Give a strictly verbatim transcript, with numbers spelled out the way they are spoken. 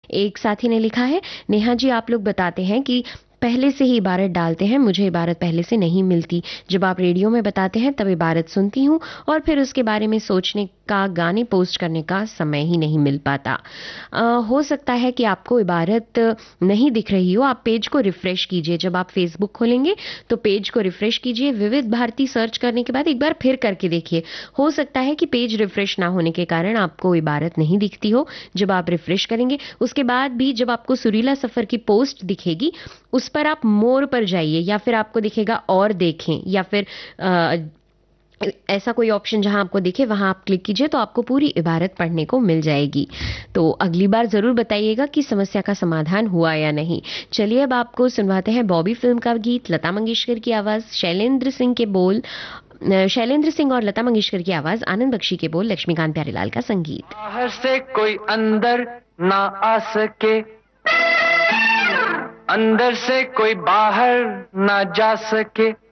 एक साथी ने लिखा है, नेहा जी आप लोग बताते हैं कि पहले से ही इबारत डालते हैं, मुझे इबारत पहले से नहीं मिलती। जब आप रेडियो में बताते हैं तब इबारत सुनती हूँ और फिर उसके बारे में सोचने का, गाने पोस्ट करने का समय ही नहीं मिल पाता। अ, हो सकता है कि आपको इबारत नहीं दिख रही हो। आप पेज को रिफ्रेश कीजिए। जब आप फेसबुक खोलेंगे तो पेज को रिफ्रेश कीजिए, विविध भारती सर्च करने के बाद एक बार फिर करके देखिए। हो सकता है कि पेज रिफ्रेश ना होने के कारण आपको इबारत नहीं दिखती हो। जब आप रिफ्रेश करेंगे उसके बाद भी जब आपको सुरीला सफर की पोस्ट दिखेगी उस पर आप मोर पर जाइए, या फिर आपको दिखेगा और देखें, या फिर आ, ऐसा कोई ऑप्शन जहां आपको दिखे वहां आप क्लिक कीजिए तो आपको पूरी इबारत पढ़ने को मिल जाएगी। तो अगली बार जरूर बताइएगा कि समस्या का समाधान हुआ या नहीं। चलिए अब आपको सुनवाते हैं बॉबी फिल्म का गीत, लता मंगेशकर की आवाज, शैलेंद्र सिंह के बोल, शैलेंद्र सिंह और लता मंगेशकर की आवाज, आनंद बख्शी के बोल, लक्ष्मीकांत प्यारेलाल का संगीत। बाहर से कोई अंदर ना आ सके, अंदर से कोई बाहर ना जा सके,